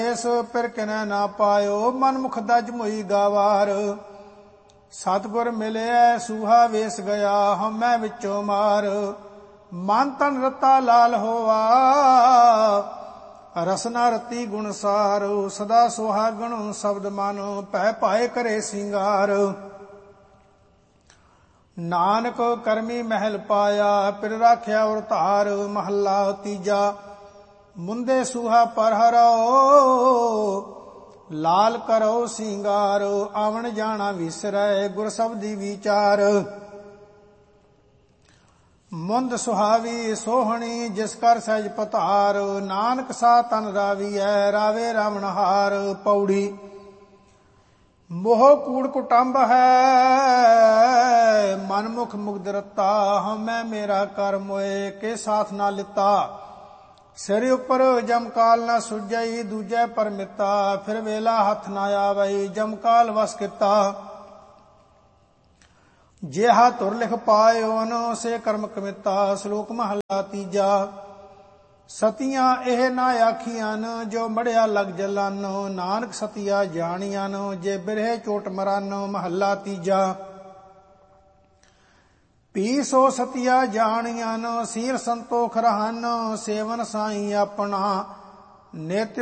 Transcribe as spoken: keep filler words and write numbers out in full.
ਇਸ ਪਿਰ ਕਿਨੈ ਨਾ ਪਾਇਓ, ਮਨ ਮੁਖ ਦਜ ਮੋਈ ਗਾਵਾਰ। ਸਤਿਗੁਰ ਮਿਲਿਆ ਸੂਹਾ ਵੇਸ ਗਿਆ, ਹਉਮੈ ਵਿੱਚੋਂ ਮਾਰ। ਮਨ ਤਨ ਰਤਾ ਲਾਲ ਹੋਆ, ਰਸਨਾ ਰਤੀ ਗੁਣ ਸਾਰ। ਸਦਾ ਸੁਹਾਗਣ ਸ਼ਬਦ ਮਨ, ਭੈ ਪਾਏ ਕਰੇ ਸਿੰਗਾਰ। ਨਾਨਕ ਕਰਮੀ ਮਹਿਲ ਪਾਇਆ, ਪਿਰ ਰਾਖਿਆ ਉਰ ਧਾਰ। ਮਹੱਲਾ ਤੀਜਾ। ਮੁੰਦੇ ਸੂਹਾ ਪਰ ਹਰਾਓ, ਲਾਲ ਕਰੋ ਸਿੰਗਾਰ। ਆਵਣ ਜਾਣਾ ਵਿਸਰੈ, ਗੁਰ ਸ਼ਬਦੀ ਵਿਚਾਰ। ਮੁੰਦ ਸੁਹਾਵੀ ਸੋਹਣੀ, ਜਿਸ ਕਰ ਸਹਿਜ ਪਤਾਰ। ਨਾਨਕ ਸਾ ਤਨ ਰਾਵੀਐ, ਰਾਵੇ ਰਾਵਣਹਾਰ। ਪੌੜੀ। ਮੋਹ ਕੂੜ ਕੁਟੰਬ ਹੈ, ਮਨਮੁਖ ਮੁਗਧ ਰਤਾ। ਹਉਮੈ ਮੇਰਾ ਕਰ ਮੋਏ, ਕੇ ਸਾਥ ਨਾ ਲਿੱਤਾ। ਸਿਰ ਉੱਪਰ ਜਮਕਾਲ ਨਾ ਸੁਝਈ, ਦੂਜੈ ਪਰਮਿਤਾ। ਫਿਰ ਵੇਲਾ ਹੱਥ ਨਾ ਆਵਈ, ਜਮਕਾਲ ਵਸ ਕੀਤਾ। ਜਿਹਾ ਧੁਰ ਲਿਖ ਪਾਇਓਨ, ਸੇ ਕਰਮ ਕਮਿਤਾ। ਸ਼ਲੋਕ ਮਹਲਾ ਤੀਜਾ। ਸਤੀਆਂ ਇਹ ਨਾ ਆਖੀਆਂ, ਜੋ ਮੜਿਆ ਲਗ ਜਲਨ। ਨਾਨਕ ਸਤੀਆ ਜਾਣੀਆਂ, ਜੇ ਬਿਰਹੇ ਚੋਟ ਮਰਨ। ਮਹੱਲਾ ਤੀਜਾ। ਪੀ ਸੋ ਸਤੀਆ ਜਾਣੀਆਂ, ਸੀਰ ਸੰਤੋਖ ਰਹਨ। ਸੇਵਨ ਸਾਈ ਆਪਣਾ ਨਿਤ